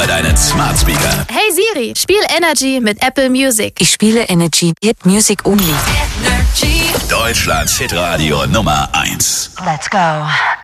über deinen Smart Speaker. Hey Siri, spiel Energy mit Apple Music. Ich spiele Energy, Hit Music Only. Deutschlands Hitradio Nummer 1. Let's go.